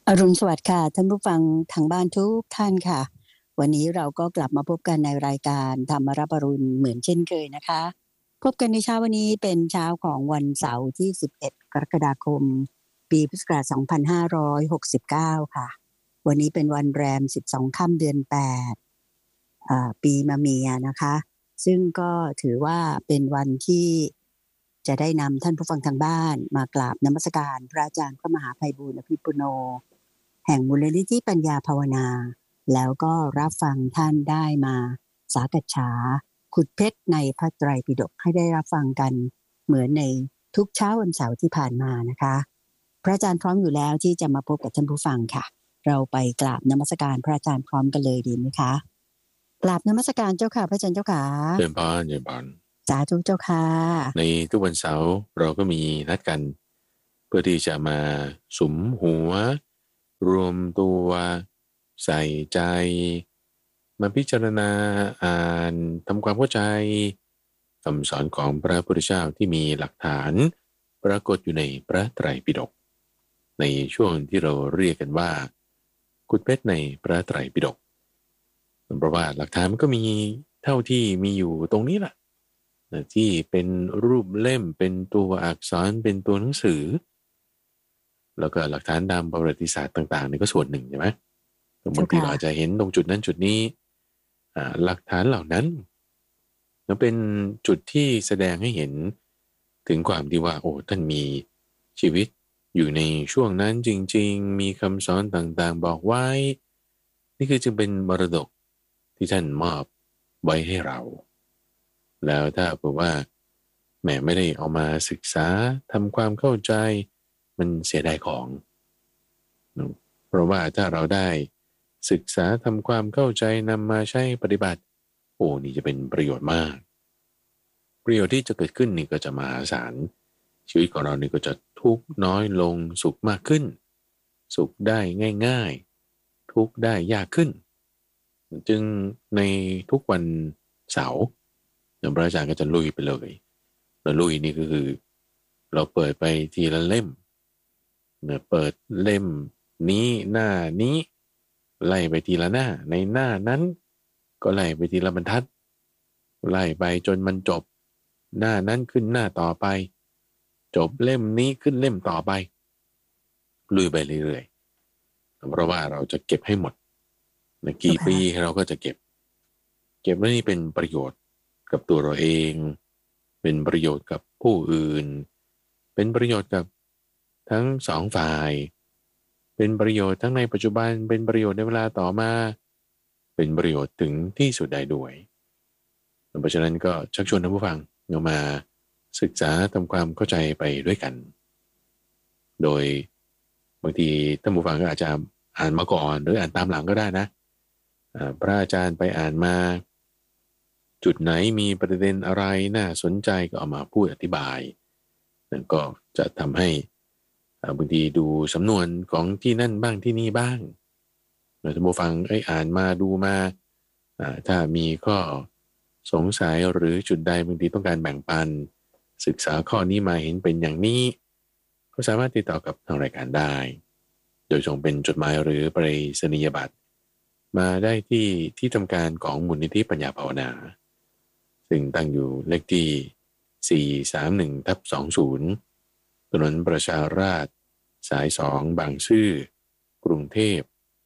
อรุณสวัสดิ์ค่ะท่านผู้ฟังทางบ้านทุกท่านค่ะวันนี้เราก็กลับมาพบกันในรายการธรรมรับอรุณเหมือนเช่นเคยนะคะพบกันในเช้าวันนี้เป็นเช้าของวันเสาร์ที่11กรกฎาคมปีพุทธศักราช2569ค่ะวันนี้เป็นวันแรม12ค่ำเดือน8ปีมะเมียนะคะซึ่งก็ถือว่าเป็นวันที่จะได้นำท่านผู้ฟังทางบ้านมากราบนมัสการพระอาจารย์พระมหาไพบูลย์อภิปุโนแห่งมูลนิธิปัญญาภาวนาแล้วก็รับฟังท่านได้มาสากัจฉาขุดเพชรในพระไตรปิฎกให้ได้รับฟังกันเหมือนในทุกเช้าวันเสาร์ที่ผ่านมานะคะพระอาจารย์พร้อมอยู่แล้วที่จะมาพบกับท่านผู้ฟังค่ะเราไปกราบนมัสการพระอาจารย์พร้อมกันเลยดีไหมคะกราบนมัสการเจ้าค่ะพระอาจารย์เจ้าค่ะเยี่ยมพานเยี่ยมพานสาธุเจ้าค่ะในทุกวันเสาร์เราก็มีนัดกันเพื่อที่จะมาสุมหัวรวมตัวใส่ใจมาพิจารณาอ่านทำความเข้าใจคำสอนของพระพุทธเจ้าที่มีหลักฐานปรากฏอยู่ในพระไตรปิฎกในช่วงที่เราเรียกกันว่าขุดเพชรในพระไตรปิฎกเพราะว่าหลักฐานมันก็มีเท่าที่มีอยู่ตรงนี้แหละที่เป็นรูปเล่มเป็นตัวอักษรเป็นตัวหนังสือแล้วก็หลักฐานตามประวัติศาสตร์ต่างๆนี่ก็ส่วนหนึ่งใช่ไหมบางทีเราอาจจะเห็นตรงจุดนั้นจุดนี้หลักฐานเหล่านั้นมันเป็นจุดที่แสดงให้เห็นถึงความที่ว่าโอ้ท่านมีชีวิตอยู่ในช่วงนั้นจริงๆมีคำสอนต่างๆบอกไว้นี่คือจึงเป็นมรดกที่ท่านมอบไว้ให้เราแล้วถ้าบอกว่าแหมไม่ได้เอามาศึกษาทำความเข้าใจมันเสียดายของเพราะว่าถ้าเราได้ศึกษาทำความเข้าใจนำมาใช้ปฏิบัติโอ้นี่จะเป็นประโยชน์มากประโยชน์ที่จะเกิดขึ้นนี่ก็จะมหาศาลชีวิตของเรานี่ก็จะทุกข์น้อยลงสุขมากขึ้นสุขได้ง่ายๆทุกข์ได้ยากขึ้นจึงในทุกวันเสาร์พระอาจารย์ก็จะลุยไปเลยแล้วลุยนี่ก็คือเราเปิดไปทีละเล่มเปิดเล่มนี้หน้านี้ไล่ไปทีละหน้าในหน้านั้นก็ไล่ไปทีละบรรทัดไล่ไปจนมันจบหน้านั้นขึ้นหน้าต่อไปจบเล่มนี้ขึ้นเล่มต่อไปลุยไปเรื่อยๆเพราะว่าเราจะเก็บให้หมดกี่ปีเราก็จะเก็บแล้วนี่เป็นประโยชน์กับตัวเราเองเป็นประโยชน์กับผู้อื่นเป็นประโยชน์กับทั้งสองฝ่ายเป็นประโยชน์ทั้งในปัจจุบันเป็นประโยชน์ในเวลาต่อมาเป็นประโยชน์ถึงที่สุดได้ด้วยเพราะฉะนั้นก็ชักชวนท่านผู้ฟังเรามาศึกษาทำความเข้าใจไปด้วยกันโดยบางทีท่านผู้ฟังก็อาจจะอ่านมาก่อนหรืออ่านตามหลังก็ได้นะพระอาจารย์ไปอ่านมาจุดไหนมีประเด็นอะไรน่าสนใจก็เอามาพูดอธิบายนั่นก็จะทำให้บางทีดูสำนวนของที่นั่นบ้างที่นี่บ้างท่านผู้ฟังอ่านมาดูมาถ้ามีข้อสงสัยหรือจุดใดบางทีต้องการแบ่งปันศึกษาข้อนี้มาเห็นเป็นอย่างนี้ก็สามารถติดต่อกับทางรายการได้โดยส่งเป็นจดหมายหรือไปรษณียบัตรมาได้ที่ทำการของมูลนิธิปัญญาภาวนาซึ่งตั้งอยู่เลขที่431/20ถนนประชาราษฎร์สาย2บางซื่อกรุงเทพ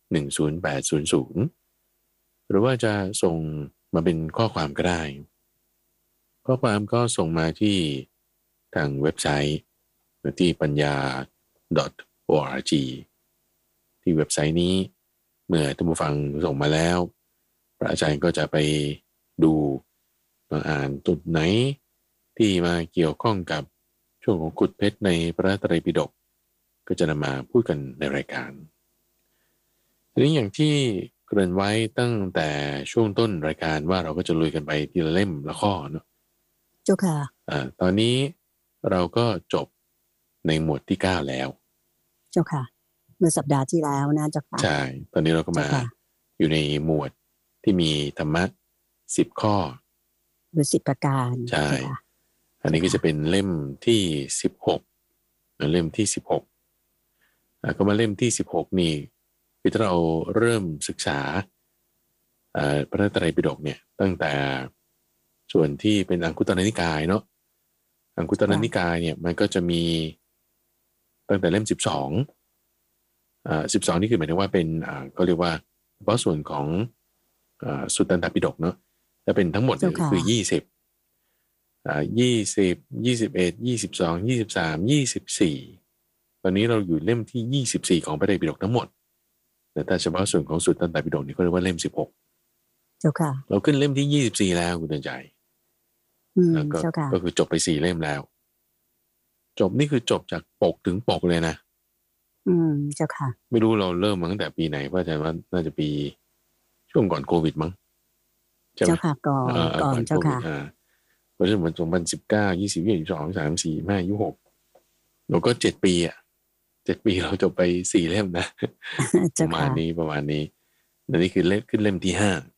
10800หรือว่าจะส่งมาเป็นข้อความก็ได้ข้อความก็ส่งมาที่ทางเว็บไซต์ที่ปัญญา .org ที่เว็บไซต์นี้เมื่อท่านผู้ฟังส่งมาแล้วพระอาจารย์ก็จะไปดูอ่านจุดไหนที่มาเกี่ยวข้องกับช่วงของขุดเพชรในพระไตรปิฎกก็จะนำมาพูดกันในรายการทีนี้อย่างที่เกริ่นไว้ตั้งแต่ช่วงต้นรายการว่าเราก็จะลุยกันไปทีละเล่มละข้อเนาะเจ้าค่ะตอนนี้เราก็จบในหมวดที่9แล้วเจ้าค่ะเมื่อสัปดาห์ที่แล้วนะเจ้าค่ะใช่ตอนนี้เราก็มาอยู่ในหมวดที่มีธรรมะ10ข้อหรือ10ประการใช่อันนี้ก็จะเป็นเล่มที่16เล่มที่16 ก็มาเล่มที่16นี่คือถ้าเราเริ่มศึกษาพระไตรปิฎกเนี่ยตั้งแต่ส่วนที่เป็นอังคุตรนิกายเนาะอังคุตรนิกายเนี่ยมันก็จะมีตั้งแต่เล่ม12นี่คือหมายถึงว่าเป็นก็เรียกว่าเฉพาะส่วนของสุตตันตปิฎกเนาะถ้าเป็นทั้งหมดเนี่ยคือ20 20 21 22 23 24ตอนนี้เราอยู่เล่มที่24ของพระไตรปิฎกทั้งหมดแต่ถ้าเฉพาะส่วนของสุตตันตปิฎกนี่ก็เรียกว่าเล่ม16 เจ้าค่ะเราขึ้นเล่มที่24แล้วคุณเตือนใจแล้วก็คือจบไป4เล่มแล้วจบนี่คือจบจากปกถึงปกเลยนะเจ้าค่ะไม่รู้เราเริ่มมาตั้งแต่ปีไหนว่าจะว่าน่าจะปีช่วงก่อนโควิดมั้งเจ้าค่ะก่อนเจ้าค่ะเพราะฉะนั้นเหมือน2019 20 22 23 24 25 26เราก็7 ปีอ่ะ7 ปีเราจบไป4เล่มนะประมาณนี้และนี่คือขึ้นเล่มที่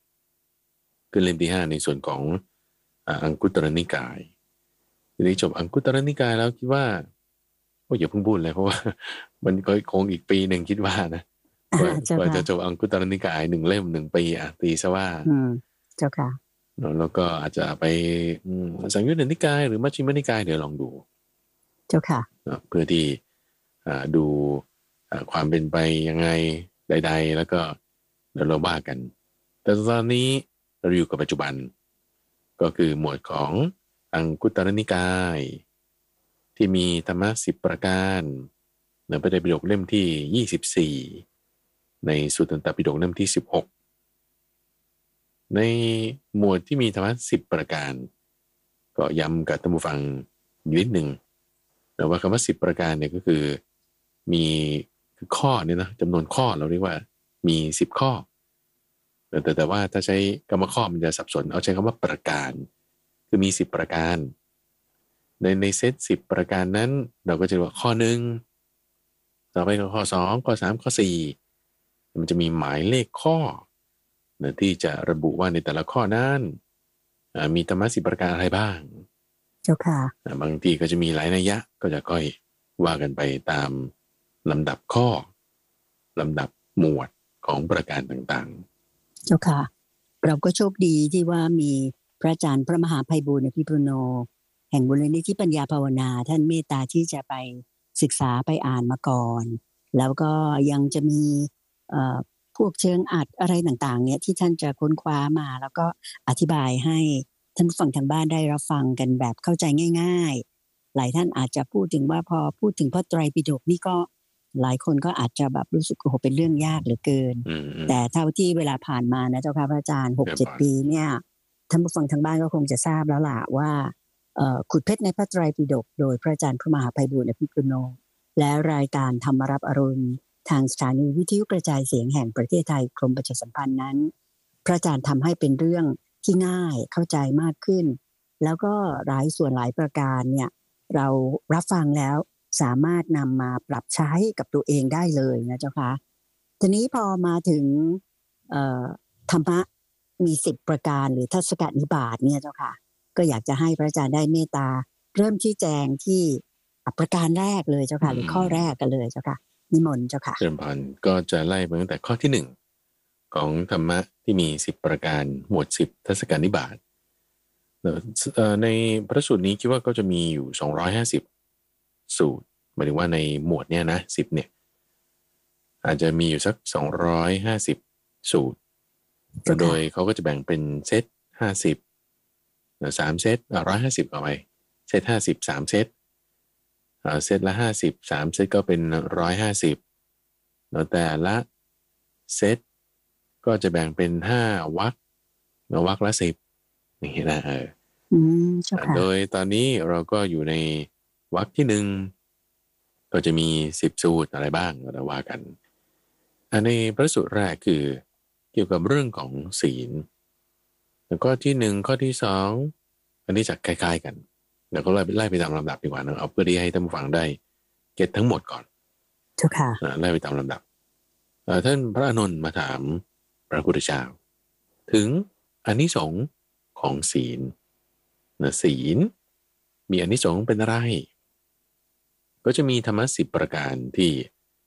5ขึ้นเล่มที่5ในส่วนของอังคุตรนิกายทีนี้จบอังคุตรนิกายแล้วคิดว่าอย่าเพิ่งพูดเลยเพราะว่ามันก็คงอีกปีหนึ่งคิดว่านะว่าจะจบอังคุตรนิกาย1 เล่ม 1 ปีตีซะว่าเจ้าค่ะแล้วก็อาจจะไปสังยุตตนิกายหรือมัชฌิมนิกายเดี๋ยวลองดูเจ้าค่ะเพื่อที่ดูความเป็นไปยังไงใดๆแล้วก็เดี๋ยวเราว่ากันแต่ตอนนี้เราอยู่กับปัจจุบันก็คือหมวดของอังคุตรนิกายที่มีธรรมะ10 ประการในพระไตรปิฎกเล่มที่24ในสุตตันตปิฎกเล่มที่16ในหมวดที่มีธรรมะ10 ประการก็ย้ำกับท่านผู้ฟังนิดหนึ่งแต่ว่าคำว่า10 ประการเนี่ยก็คือมีคือข้อเนี่ยนะจำนวนข้อเราเรียกว่ามี10 ข้อแต่ว่าถ้าใช้คำว่าข้อมันจะสับสนเอาใช้คำว่าประการคือมี10 ประการในเซต10 ประการนั้นเราก็จะเรียกว่าข้อ1ต่อไปก็ข้อ2ข้อ3ข้อ4มันจะมีหมายเลขข้อที่จะระบุว่าในแต่ละข้อนั้นมีธรรมะ10 ประการอะไรบ้างเจ้าค่ะบางทีก็จะมีหลายนัยยะก็จะค่อยว่ากันไปตามลำดับข้อลำดับหมวดของประการต่างๆเจ้าค่ะเราก็โชคดีที่ว่ามีพระอาจารย์พระมหาไพบูลย์อภิปุโนแห่งมูลนิธิปัญญาภาวนาท่านเมตตาที่จะไปศึกษาไปอ่านมาก่อนแล้วก็ยังจะมีพวกเชิงอัดอะไรต่างๆเนี่ยที่ท่านจะค้นคว้ามาแล้วก็อธิบายให้ท่านผู้ฟังทางบ้านได้รับฟังกันแบบเข้าใจง่ายๆหลายท่านอาจจะพูดถึงว่าพอพูดถึงพระไตรปิฎกนี่ก็หลายคนก็อาจจะแบบรู้สึกโอ้โหเป็นเรื่องยากเหลือเกินแต่เท่าที่เวลาผ่านมานะเจ้าค่ะพระอาจารย์ 6-7 ปีเนี่ยท่านผู้ฟังทางบ้านก็คงจะทราบแล้วล่ะว่าขุดเพชรในพระไตรปิฎกโดยพระอาจารย์พระมหาไพบูลย์อภิปุโนและรายการธรรมรับอรุณทางสถานีวิทยุกระจายเสียงแห่งประเทศไทยกรมประชาสัมพันธ์นั้นพระอาจารย์ทำให้เป็นเรื่องที่ง่ายเข้าใจมากขึ้นแล้วก็หลายส่วนหลายประการเนี่ยเรารับฟังแล้วสามารถนำมาปรับใช้กับตัวเองได้เลยนะเจ้าค่ะทีนี้พอมาถึงธรรมะมี10 ประการหรือทัศกนิบาตเนี่ยเจ้าค่ะก็อยากจะให้พระอาจารย์ได้เมตตาเริ่มชี้แจงที่ประการแรกเลยเจ้าค่ะหรือข้อแรกกันเลยเจ้าค่ะนิมนต์เจ้าค่ะเจริญพรก็จะไล่ไปตั้งแต่ข้อที่1ของธรรมะที่มี10 ประการหมวด10ทัศกนิบาตในพระสูตรนี้คิดว่าก็จะมีอยู่250สูตรหมายถึงว่าในหมวดเนี้ยนะ10เนี่ยอาจจะมีอยู่สัก250สูตรโดยเขาก็จะแบ่งเป็นเซต50 3 เซต150เอาไปเซต50 3 เซตเซตละ50 3 เซตก็เป็น150แล้วแต่ละเซตก็จะแบ่งเป็น5 วรรควรรคละ10อย่างนี้นะโดยตอนนี้เราก็อยู่ในวรรคที่1ก็จะมี10สูตรอะไรบ้างเราว่ากันในพระสูตรแรกคือเกี่ยวกับเรื่องของศีลแล้วก็ที่1ข้อที่2อันนี้จะคล้ายๆกันเดี๋ยวก็ไล่ไปตามลำดับดีกว่านะเอาเพื่อที่ให้ท่านผู้ฟังได้เก็ตทั้งหมดก่อนถูกค่ะไล่ไปตามลำดับท่านพระอานนท์มาถามพระพุทธเจ้าถึงอานิสงส์ของศีลศีลมีอานิสงส์เป็นอะไรก็จะมีธรรมะ10 ประการที่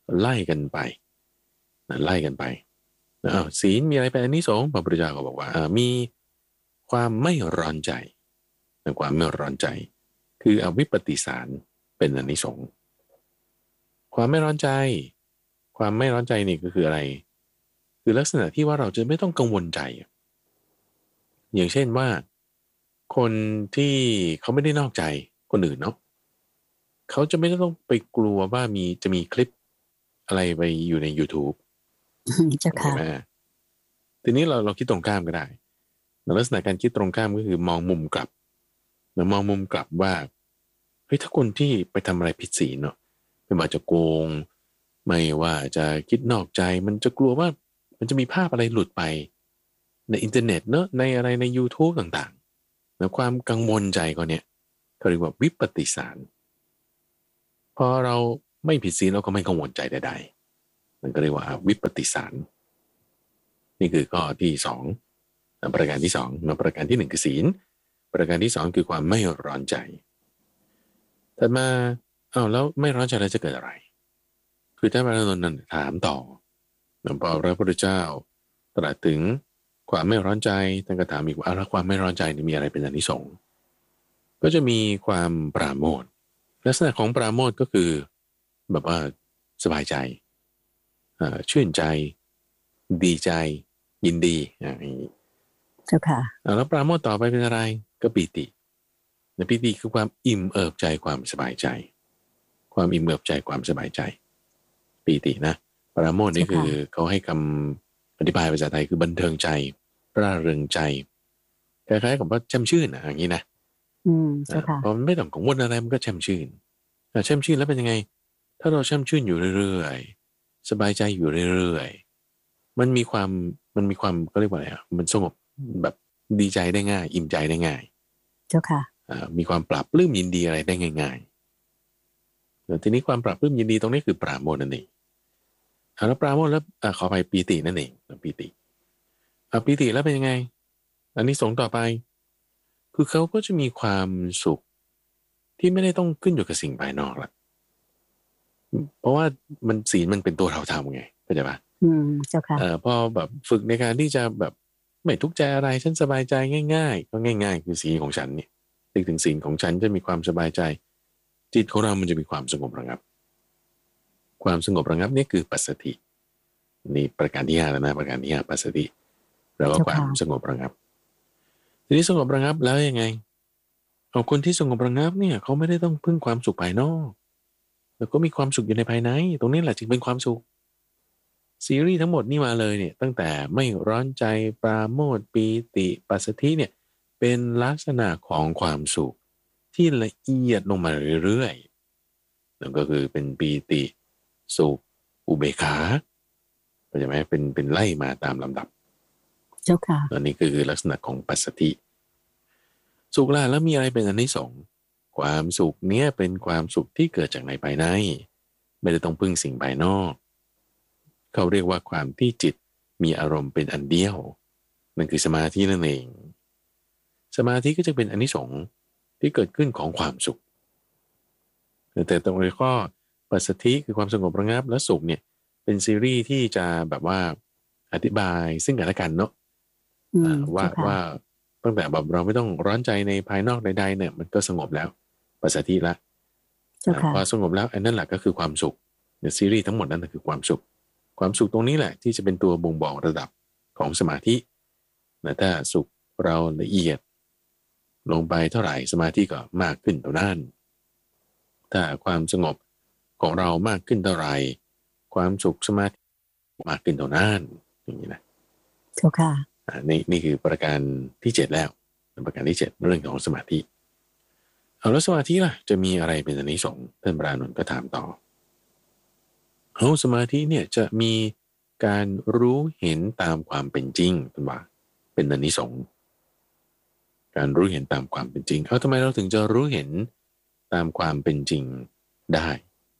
ไล่กันไปไล่กันไปศีลมีอะไรเป็นอานิสงส์พระพุทธเจ้าก็บอกว่ามีความไม่ร้อนใจความไม่ร้อนใจคืออวิปปิสารเป็นอานิสงส์ความไม่ร้อนใจความไม่ร้อนใจนี่ก็คืออะไรคือลักษณะที่ว่าเราจะไม่ต้องกังวลใจอย่างเช่นว่าคนที่เขาไม่ได้นอกใจคนอื่นเนาะเขาจะไม่ต้องไปกลัวว่าจะมีคลิปอะไรไปอยู่ใน YouTube เจ้าค่ะใช่ไหมทีนี้เราคิดตรงข้ามก็ได้ลักษณะการคิดตรงข้ามก็คือมองมุมกลับมองมุมกลับว่าเฮ้ยถ้าคนที่ไปทำอะไรผิดศีลเนาะไม่ว่าจะโกงไม่ว่าจะคิดนอกใจมันจะกลัวว่ามันจะมีภาพอะไรหลุดไปในอินเทอร์เน็ตเนอะในอะไรใน YouTube ต่างๆแล้วความกังวลใจเขาเนี่ยเขาเรียกว่าวิปฏิสารพอเราไม่ผิดศีลเราก็ไม่กังวลใจใดๆมันก็เรียกว่าวิปฏิสารนี่คือข้อที่สองประการที่สองประการที่หนึ่งคือศีลประการที่สองคือความไม่ร้อนใจถัดมาแล้วไม่ร้อนใจแล้วจะเกิดอะไรคือท่านพระอานนท์ถามต่อพอพระพุทธเจ้าตรัสถึงความไม่ร้อนใจท่านก็ถามอีกว่าแล้วความไม่ร้อนใจนี่มีอะไรเป็นอานิสงส์ก็จะมีความปราโมทย์ลักษณะของปราโมทย์ก็คือแบบว่าสบายใจชื่นใจดีใจยินดีอย่างนี้เจ้าค่ะแล้วปราโมทย์ต่อไปเป็นอะไรก็ปีติปีติคือความอิ่มเอิบใจความสบายใจความอิ่มเอิบใจความสบายใจปีตินะปราโมทย์นี่คือเขาให้คำอธิบายภาษาไทยคือบันเทิงใจร่าเริงใจคล้ายๆกับว่าแช่มชื่นอย่างนี้นะเจ้าค่ะพอมันไม่ต้องกังวลอะไรมันก็แช่มชื่นแช่มชื่นแล้วเป็นยังไงถ้าเราแช่มชื่นอยู่เรื่อยๆสบายใจอยู่เรื่อยๆมันมีความก็เรียกว่าอะไรมันสงบแบบดีใจได้ง่ายอิ่มใจได้ง่ายเจ้าค่ะมีความปรับปลื้มยินดีอะไรได้ง่ายๆทีนี้ความปรับปลื้มยินดีตรงนี้คือปราโมทย์นั่นเองแล้วปราโมทย์แล้วขอไปปีตินั่นเองปีติปีติแล้วเป็นยังไงอันนี้สงต่อไปคือเขาก็จะมีความสุขที่ไม่ได้ต้องขึ้นอยู่กับสิ่งภายนอกละเพราะว่าศีลมันเป็นตัวเราทำไงเข้าใจปะเจ้าค่ะพอแบบฝึกในการที่จะแบบไม่ทุกข์ใจอะไรฉันสบายใจง่ายๆก็ง่ายๆคือศีลของฉันเนี่ยนึกถึงศีลของฉันจะมีความสบายใจจิตของเรามันจะมีความสงบระงับความสงบระงับนี่คือปัสสตินี่ประการที่ห้าแล้วนะประการที่ห้าปัสสติแล้วก็ความสงบระงับทีนี้สงบระงับแล้วยังไงเอาคนที่สงบระงับเนี่ยเขาไม่ได้ต้องพึ่งความสุขภายนอกแล้วก็มีความสุขอยู่ในภายในตรงนี้แหละจึงเป็นความสุขซีรีส์ทั้งหมดนี่มาเลยเนี่ยตั้งแต่ไม่ร้อนใจปราโมทย์ปีติปัสสธิเนี่ยเป็นลักษณะของความสุขที่ละเอียดลงมาเรื่อยๆนั่นก็คือเป็นปีติสุขอุเบกขาเข้าใจไหมเป็นไล่มาตามลำดับเจ้าค่ะอันนี้คือลักษณะของปัสสธิสุขแล้วมีอะไรเป็นอานิสงส์ความสุขเนี้ยเป็นความสุขที่เกิดจากในภายในไม่ได้ต้องพึ่งสิ่งภายนอกเขาเรียกว่าความที่จิตมีอารมณ์เป็นอันเดียวนั่นคือสมาธินั่นเองสมาธิก็จะเป็นอานิสงส์ที่เกิดขึ้นของความสุขแต่ตรงในข้อปัสสธิคือความสงบระงับและสุขเนี่ยเป็นซีรีส์ที่จะแบบว่าอธิบายซึ่งกันและกันเนาะว่าตั้งแต่แบบเราไม่ต้องร้อนใจในภายนอกใดๆเนี่ยมันก็สงบแล้วปัสสธิละพอสงบแล้วอันนั้นแหละก็คือความสุขในซีรีส์ทั้งหมดนั่นคือความสุขตรงนี้แหละที่จะเป็นตัวบ่งบอกระดับของสมาธิถ้าสุขเราละเอียดลงไปเท่าไหร่สมาธิก็มากขึ้นเท่านั้นถ้าความสงบของเรามากขึ้นเท่าไหร่ความสุขสมาธิมากขึ้นเท่านั้นอย่างนี้นะเจ้าค่ะนี่คือประการที่7แล้วประการที่7เรื่องของสมาธิแล้วสมาธิล่ะจะมีอะไรเป็นอานิสงส์ท่านพระอานนท์ก็ถามต่อสมาธิเนี่ยจะมีการรู้เห็นตามความเป็นจริงเป็นว่าเป็นอานิสงส์การรู้เห็นตามความเป็นจริงทำไมเราถึงจะรู้เห็นตามความเป็นจริงได้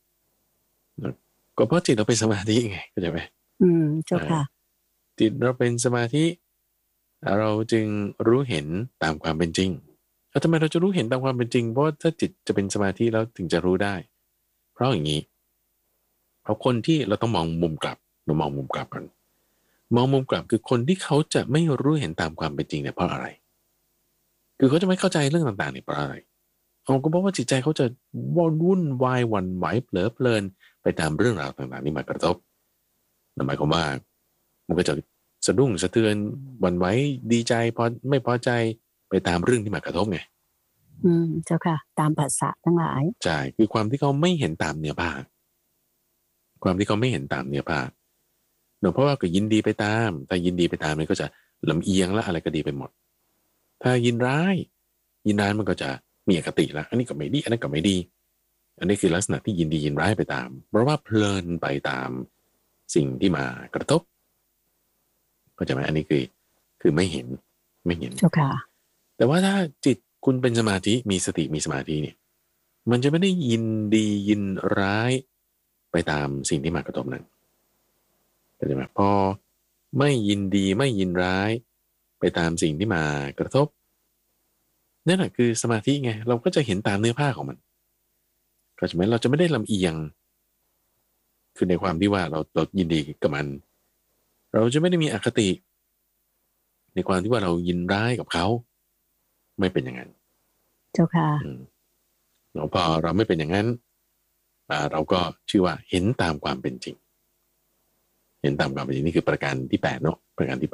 ก็เพราะจิตเราเป็นสมาธิไงเข้าใจไหมเจ้าค่ะจิตเราเป็นสมาธิเราจึงรู้เห็นตามความเป็นจริงแล้วทำไมเราจะรู้เห็นตามความเป็นจริงเพราะถ้าจิตจะเป็นสมาธิแล้วถึงจะรู้ได้เพราะอย่างนี้เอาคนที่เราต้องมองมุมกลับเรามองมุมกลับกันมองมุมกลับคือคนที่เขาจะไม่รู้เห็นตามความเป็นจริงเนี่ยเพราะอะไรคือเขาจะไม่เข้าใจเรื่องต่างๆเนี่ยเพราะอะไรเขาก็บอกว่าจิตใจเขาจะวุ่นวายหวั่นไหวเผลอเพลินไปตามเรื่องราวต่างๆนี่มากระทบนั่นหมายความว่ามันก็จะสะดุ้งสะเทือนหวั่นไหวดีใจพอไม่พอใจไปตามเรื่องที่มากระทบไงเจ้าค่ะตามภาษาทั้งหลายใช่คือความที่เขาไม่เห็นตามเนื้อผ้าความที่เขาไม่เห็นตามเนื้อผ้าเนอะเพราะว่าก็ยินดีไปตามถ้ายินดีไปตามมันก็จะลำเอียงแล้วอะไรก็ดีไปหมดถ้ายินร้ายมันก็จะมีอคติละอันนี้ก็ไม่ดีอันนั้นก็ไม่ดีอันนี้คือลักษณะที่ยินดียินร้ายไปตามเพราะว่าเพลินไปตามสิ่งที่มากระทบก็จะไหมอันนี้คือไม่เห็นเจ้าค่ะแต่ว่าถ้าจิตคุณเป็นสมาธิมีสติมีสมาธิเนี่ยมันจะไม่ได้ยินดียินร้ายไปตามสิ่งที่มากระทบนั้นเข้าใจไหมพอไม่ยินดีไม่ยินร้ายไปตามสิ่งที่มากระทบนั่นแหละคือสมาธิไงเราก็จะเห็นตามเนื้อผ้าของมันก็ใช่ไหมเราจะไม่ได้ลำเอียงคือในความที่ว่าเรายินดีกับมันเราจะไม่ได้มีอคติในความที่ว่าเรายินร้ายกับเขาไม่เป็นอย่างนั้นเจ้าค่ะพอเราไม่เป็นอย่างนั้นเราก็ชื่อว่าเห็นตามความเป็นจริงเห็นตามความเป็นจริงนี่คือประการที่8เนาะประการที่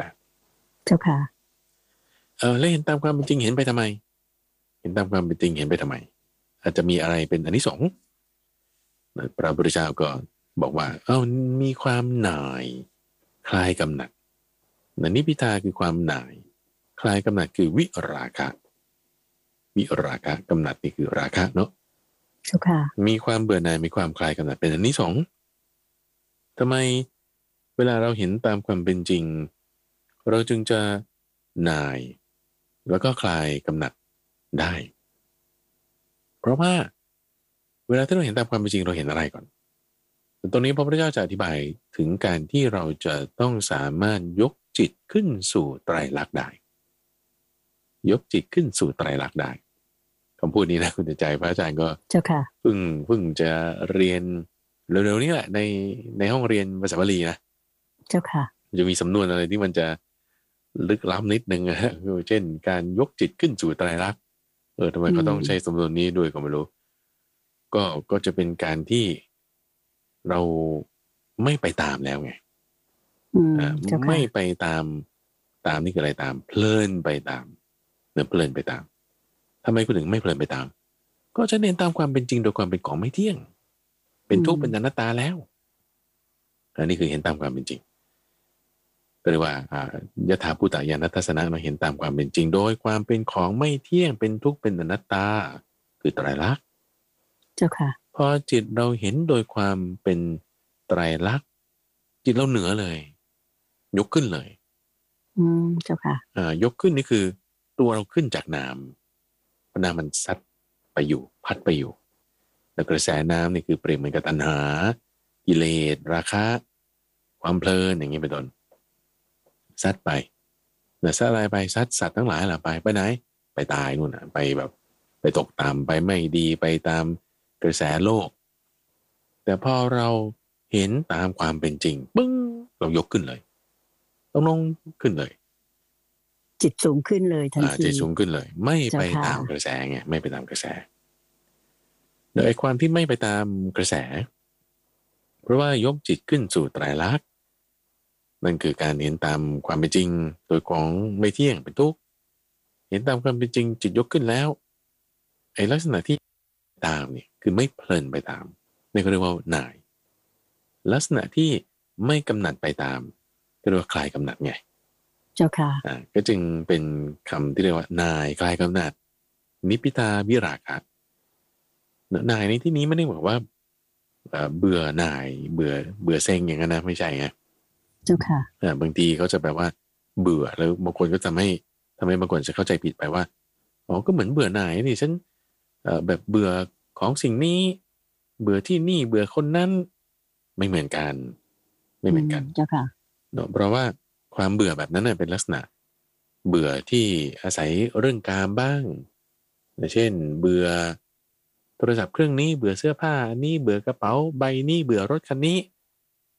8 เจ้าค่ะแล้วเห็นตามความเป็นจริงเห็นไปทำไมเห็นตามความเป็นจริงเห็นไปทำไมอาจจะมีอะไรเป็นอานิสงส์พระพุทธเจ้าก็บอกว่ามีความหน่ายคลายกำหนัดนิพพิทาคือความหน่ายคลายกำหนัดคือวิราคะกำหนัดนี่คือราคะเนาะมีความเบื่อหน่ายมีความคลายกำหนัดเป็นอานิสงส์ทำไมเวลาเราเห็นตามความเป็นจริงเราจึงจะหน่ายแล้วก็คลายกำหนัดได้เพราะว่าเวลาที่เราเห็นตามความเป็นจริงเราเห็นอะไรก่อนตรงนี้พระพุทธเจ้าจะอธิบายถึงการที่เราจะต้องสามารถยกจิตขึ้นสู่ไตรลักษณ์ได้ยกจิตขึ้นสู่ไตรลักษณ์ได้คำพูดนี้นะคุณใจพระอาจารย์ก็เจ้าค่ะเพิ่งจะเรียนเร็วๆนี้แหละในห้องเรียนภาษาบาลีนะเจ้าค่ะจะมีสำนวนอะไรที่มันจะลึกล้ำนิดนึงนะเช่นการยกจิตขึ้นสู่ไตรลักษณ์ทำไมเขาต้องใช้สำนวนนี้ด้วยก็ไม่รู้ก็จะเป็นการที่เราไม่ไปตามแล้วไงไม่ไปตามนี่คืออะไรตามเพลินไปตามเพลินไปตามทำไมคุณถึงไม่เพลินไปตามก็จะเน้นตามความเป็นจริงโดยความเป็นของไม่เที่ยงเป็นทุกข์เป็นอนัตตาแล้วอันนี้คือเห็นตามความเป็นจริงก็เรียกว่ายถาภูตญาณทัศนะเราเห็นตามความเป็นจริงโดยความเป็นของไม่เที่ยงเป็นทุกข์เป็นอนัตตาคือไตรลักษณ์เจ้าค่ะพอจิตเราเห็นโดยความเป็นไตรลักษณ์จิตเราเหนือเลยยกขึ้นเลยเจ้าค่ะยกขึ้นนี่คือตัวเราขึ้นจากน้ำน้ำมันซัดไปอยู่พัดไปอยู่แล้วกระแสน้ำนี่คือเปรียบเหมือนกับตัณหากิเลสราคะความเพลินอย่างนี้เป็นต้นซัดไปแล้วซัดอะไรไปซัดสัตว์ทั้งหลายล่ะไปไหนไปตายนู่นน่ะไปแบบไปตกต่ำไปไม่ดีไปตามกระแสโลกแต่พอเราเห็นตามความเป็นจริงปึ้งเรายกขึ้นเลยต้องลงขึ้นเลยจิตสูงขึ้นเลยทันทีจิตสูงขึ้นเลยไม่ไปตามกระแสไงไม่ไปตามกระแสโดยความที่ไม่ไปตามกระแสเพราะว่ายกจิตขึ้นสู่ไตรลักษณ์นั่นคือการเห็นตามความเป็นจริงโดยของไม่เที่ยงเป็นทุกข์เห็นตามความเป็นจริงจิตยกขึ้นแล้วไอ้ลักษณะที่ตามนี่คือไม่เพลินไปตามนี่ก็เรียกว่าหน่ายลักษณะที่ไม่กำหนัดไปตามก็เรียกว่าคลายกำหนัดไงเจ้าค่ะก็จึงเป็นคำที่เรียกว่านายคลายกำหนัดนิพพิทาวิราคะนายในที่นี้ไม่ได้บอกว่าเบื่อหน่ายเบื่อเซ็งอย่างนั้นนะไม่ใช่ไงเจ้าค่ะบางทีเขาจะแบบว่าเบื่อแล้วบางคนก็ทำให้บางคนจะเข้าใจผิดไปว่าก็เหมือนเบื่อหน่ายนี่ฉันแบบเบื่อของสิ่งนี้เบื่อที่นี่เบื่อคนนั้นไม่เหมือนกันเจ้าค่ะเนาะเพราะว่าความเบื่อแบบนั้นเป็นลักษณะเบื่อที่อาศัยเรื่องกามบ้างเช่นเบื่อโทรศัพท์เครื่องนี้เบื่อเสื้อผ้านี้เบื่อกระเป๋าใบนี้เบื่อรถคันนี้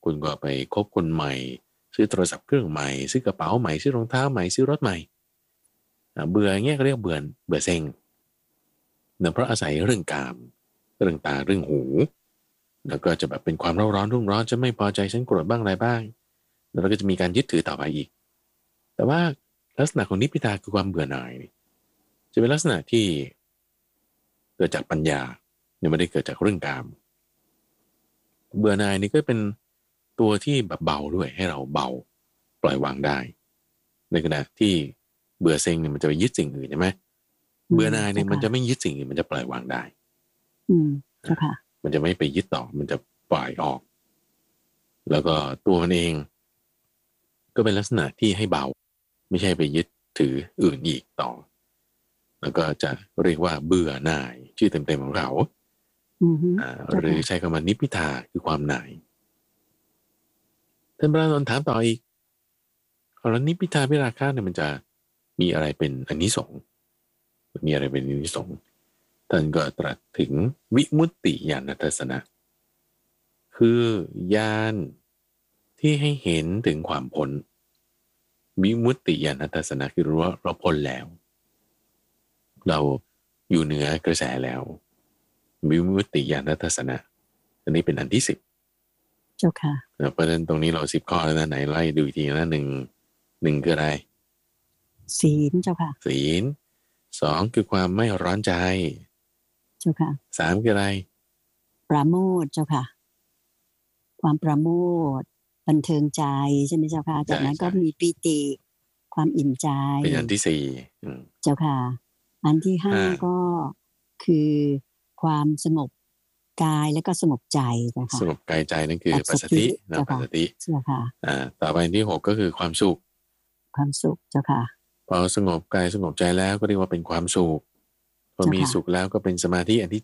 คุณก็ไปคบคนใหม่ซื้อโทรศัพท์เครื่องใหม่ซื้อกระเป๋าใหม่ซื้อรองเท้าใหม่ซื้อรถใหม่เบื่อเงี้ยก็เรียกเบื่อเซ็งเนื่องเพราะอาศัยเรื่องกามเรื่องตาเรื่องหูแล้วก็จะแบบเป็นความเร่าร้อนรุ่มร้อนจะไม่พอใจฉันโกรธบ้างอะไรบ้างแล้วก็จะมีการยึดถือต่อไปอีกแต่ว่าลักษณะของนิพพิทาคือความเบื่อหน่ายจะเป็นลักษณะที่เกิดจากปัญญาเนี่ยไม่ได้เกิดจากเรื่องกามเบื่อหน่ายนี่ก็เป็นตัวที่แบบเบาด้วยให้เราเบาปล่อยวางได้ในขณะที่เบื่อเซ็งเนี่ยมันจะไปยึดสิ่งอื่นใช่ไหมเบื่อหน่ายเนี่ยมันจะไม่ยึดสิ่งอื่นมันจะปล่อยวางได้เจ้าค่ะมันจะไม่ไปยึดต่อมันจะปล่อยออกแล้วก็ตัวมันเองก็เป็นลักษณะที่ให้เบาไม่ใช่ไปยึดถืออื่นอีกต่อแล้วก็จะเรียกว่าเบื่อหน่ายชื่อเต็มๆของเขาหรือใช้คำว่านิพพิทาคือความหน่ายท่านพระอานนท์ถามต่ออีกแล้วนิพพิทาวิราคะเนี่ยมันจะมีอะไรเป็นอานิสงส์มีอะไรเป็นอานิสงส์ท่านก็ตรัสถึงวิมุตติญาณทัศนะคือญาณที่ให้เห็นถึงความพ้นวิมุตติญาณทัศนะคือรู้ว่าเราพ้นแล้วเราอยู่เหนือกระแสแล้ววิมุตติญาณทัศนะอันนี้เป็นอันที่10 เจ้าค่ะเพราะฉะนั้นตรงนี้เรา10ข้อแล้วนะไหนไล่ดูทีนะหนึ่งคืออะไรศีลเจ้าค่ะศีล2คือความไม่ร้อนใจเจ้าค่ะ 3คืออะไรปราโมทย์เจ้าค่ะความปราโมทย์บันเทิงใจใช่ไหมเจ้าค่ะจากนั้นก็มีปีติความอิ่มใจเป็นอันที่4 เจ้าค่ะอันที่5ก็คือความสงบกายและก็สงบใจนะคะสงบกายใจนั่นคือปัสสตินะปัสสติเจ้าค่ะต่อไปที่6ก็คือความสุขเจ้าค่ะพอสงบกายสงบใจแล้วก็เรียกว่าเป็นความสุขพอมีสุขแล้วก็เป็นสมาธิอันที่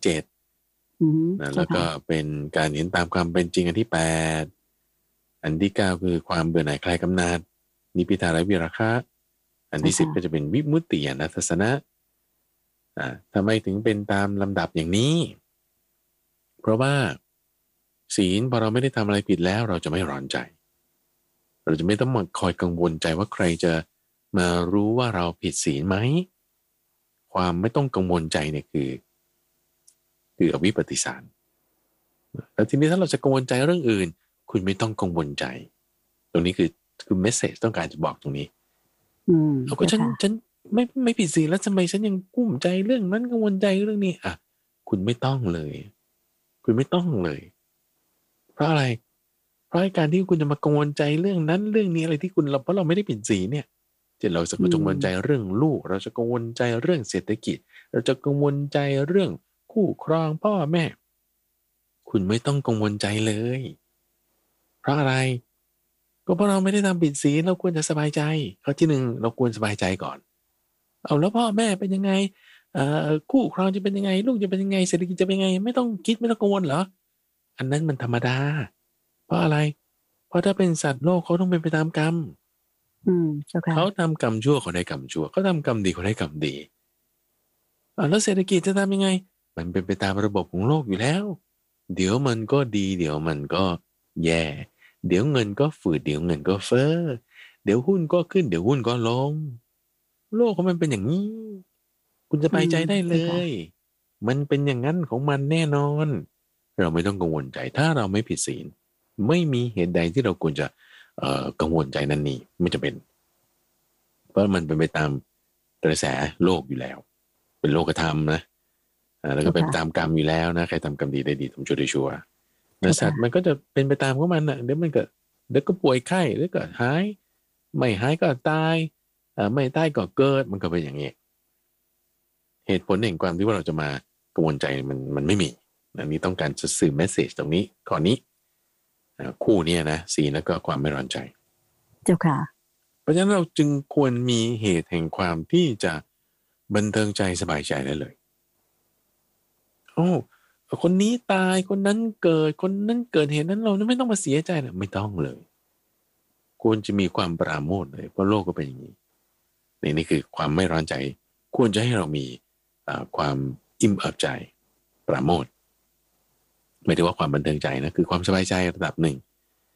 7แล้วก็เป็นการเห็นตามความเป็นจริงอันที่8อันที่9คือความเบื่อหน่ายคลายกำหนัดนิพพิทาและวิราคะอันที่10ก็จะเป็นวิมุตติญาณทัศนะทำไมถึงเป็นตามลำดับอย่างนี้เพราะว่าศีลพอเราไม่ได้ทำอะไรผิดแล้วเราจะไม่ร้อนใจเราจะไม่ต้องมาคอยกังวลใจว่าใครจะมารู้ว่าเราผิดศีลไหมความไม่ต้องกังวลใจเนี่ยคืออวิปปิสารแล้วทีนี้ถ้าเราจะกังวลใจเรื่องอื่นคุณไม่ต้องกังวลใจตรงนี้คือเมสเซจต้องการจะบอกตรงนี้เอาก็ฉันไม่ผิดศีลแล้วทำไมฉันยังกุ้มใจเรื่องนั้นกังวลใจเรื่องนี้คุณไม่ต้องเลยคุณไม่ต้องเลยเพราะอะไรเพราะการที่คุณจะมากังวลใจเรื่องนั้นเรื่องนี้อะไรที่คุณเพราะเราไม่ได้ผิดศีลเนี่ยเราจะกังวลใจเรื่องลูกเราจะกังวลใจเรื่องเศรษฐกิจเราจะกังวลใจเรื่องคู่ครองพ่อแม่คุณไม่ต้องกังวลใจเลยเพราะอะไรก็เพราะเราไม่ได้ทำผิดศีลเราควรจะสบายใจข้อที่1เราควรสบายใจก่อนเอาแล้วพ่อแม่เป็นยังไงคู่ครองจะเป็นยังไงลูกจะเป็นยังไงเศรษฐกิจจะเป็นยังไงไม่ต้องคิดไม่ต้องกังวลเหรออันนั้นมันธรรมดาเพราะอะไรเพราะถ้าเป็นสัตว์โลกเขาต้องเป็นไปตามกรรมเขาทำกรรมชั่วเขาได้กรรมชั่วเขาทำกรรมดีเขาได้กรรมดีแล้วเศรษฐกิจจะทำยังไงมันเป็นไปตามระบบของโลกอยู่แล้วเดี๋ยวมันก็ดีเดี๋ยวมันก็แย่เดี๋ยวเงินก็ฝืดเดี๋ยวเงินก็เฟ้อเดี๋ยวหุ้นก็ขึ้นเดี๋ยวหุ้นก็ลงโลกของมันเป็นอย่างนี้คุณจะไปใจได้เลยมันเป็นอย่างนั้นของมันแน่นอนเราไม่ต้องกังวลใจถ้าเราไม่ผิดศีลไม่มีเหตุใดที่เราควรจะกังวลใจนั่นนี่ไม่จะเป็นเพราะมันเป็นไปตามกระแสโลกอยู่แล้วเป็นโลกธรรมนะแล้วก็เป็นไปตามกรรมอยู่แล้วนะใครทำกรรมดีได้ดีทำชั่วได้ชั่วนะสัตว์มันก็จะเป็นไปตามของมันนะเดี๋ยวก็ป่วยไข้หรือก็หายไม่หายก็ตายไม่ตายก็เกิดมันก็เป็นอย่างนี้เหตุผลแห่งความที่ว่าเราจะมากังวลใจมันไม่มีอันนี้ต้องการจะสื่อเมสเสจตรงนี้ข้อนี้คู่นี้นะศีลแล้วก็ความไม่ร้อนใจเจ้าค่ะเพราะฉะนั้นเราจึงควรมีเหตุแห่งความที่จะบันเทิงใจสบายใจได้เลยโอ้คนนี้ตายคนนั้นเกิดเหตุนั้นเราไม่ต้องมาเสียใจนะไม่ต้องเลยควรจะมีความปราโมทย์เลยเพราะโลกก็เป็นอย่างนี้นี่คือความไม่ร้อนใจควรจะให้เรามีความอิ่มเอิบใจปราโมทย์ไม่ได้ว่าความบันเทิงใจนะคือความสบายใจระดับหนึ่ง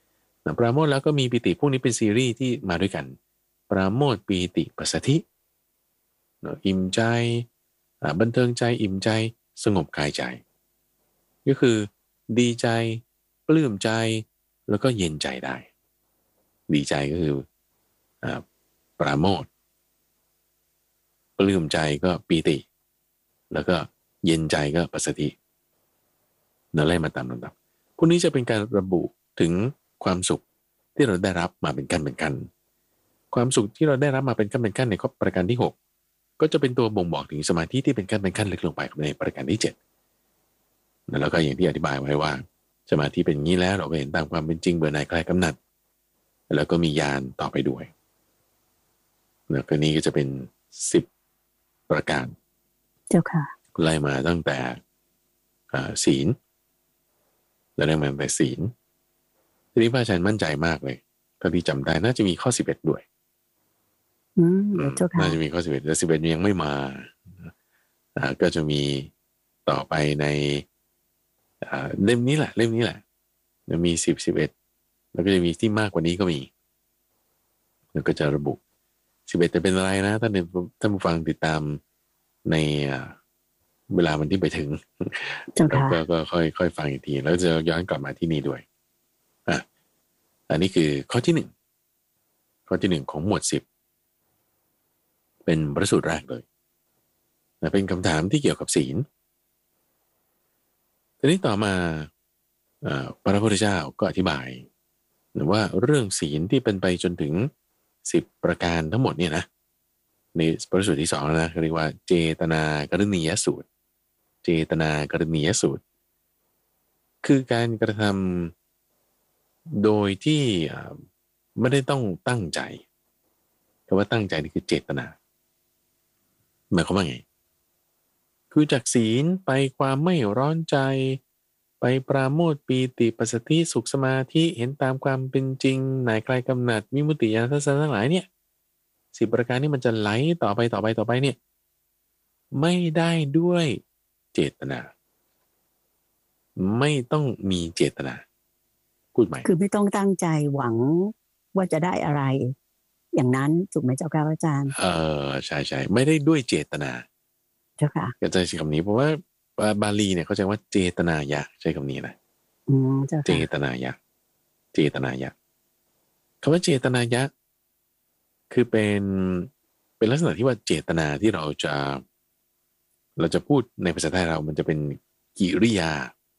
ปราโมทย์แล้วก็มีปิติพวกนี้เป็นซีรีส์ที่มาด้วยกันปราโมทย์ปีติปัสสัทธิอิ่มใจบันเทิงใจอิ่มใจสงบกายใจก็คือดีใจปลื้มใจแล้วก็เย็นใจได้ดีใจก็คือปราโมทย์ปลื้มใจก็ปีติแล้วก็เย็นใจก็ปัสสัทธินั่นไล่มาตามลำดับพวกนี้จะเป็นการระบุถึงความสุขที่เราได้รับมาเป็นกันความสุขที่เราได้รับมาเป็นกันในข้อประการที่6ก็จะเป็นตัวบ่งบอกถึงสมาธิที่เป็นกันลึกลงไปในประการที่7แล้วก็อย่างที่อธิบายไว้ว่าสมาธิเป็นอย่างนี้แล้วเราเห็นตามความเป็นจริงเบื่อหน่ายคลายกำหนัดแล้วก็มีญาณต่อไปด้วยแล้วก็นี้ก็จะเป็น10ประการเจ้าค่ะไล่มาตั้งแต่ศีลแล้วได้มาตั้งแต่ศีลทีนี้พระอาจารย์มั่นใจมากเลยเท่าที่จำได้น่าจะมีข้อ11ด้วยเจ้าค่ะน่าจะมีข้อ11แต่11ยังไม่มาก็จะมีต่อไปในเล่มนี้แหละจะมี10 11แล้วก็จะมีที่มากกว่านี้ก็มีแล้วก็จะระบุ11จะเป็นอะไรนะท่านผู้ฟังติดตามในเวลามันที่ไปถึงก็ค่อยฟังอีกทีแล้วจะย้อนกลับมาที่นี่ด้วยอันนี้คือข้อที่1ข้อที่1ของหมวด10เป็นพระสูตรแรกเลยเป็นคำถามที่เกี่ยวกับศีลทีนี้ต่อมาพระพุทธเจ้าก็อธิบายว่าเรื่องศีลที่เป็นไปจนถึง10ประการทั้งหมดเนี่ยนะในพระสูตรที่2นะเรียกว่าเจตนากรณียสูตรเจตนากรณียสูตรคือการกระทำโดยที่ไม่ได้ต้องตั้งใจคำว่าตั้งใจนี่คือเจตนาหมายความว่าไงคือจากศีลไปความไม่ร้อนใจไปปราโมทย์ปีติปัสสัทธิสุขสมาธิเห็นตามความเป็นจริงหน่ายคลายกำหนัดวิมุตติญาณทัศนะทั้งหลายเนี่ย10ประการนี้มันจะไหลต่อไปเนี่ยไม่ได้ด้วยเจตนาไม่ต้องมีเจตนาพูดใหม่คือไม่ต้องตั้งใจหวังว่าจะได้อะไรอย่างนั้นถูกไหมเจ้าค่ะอาจารย์ใช่ไม่ได้ด้วยเจตนาเจ้าค่ะก็จะใช้คำนี้เพราะว่าบาลีเนี่ยเขาใช้ว่าเจตนายะใช้คำนี้นะเจตนายะคำว่าเจตนายะคือเป็นลักษณะที่ว่าเจตนาที่เราจะพูดในภาษาไทยเรามันจะเป็นกิริยา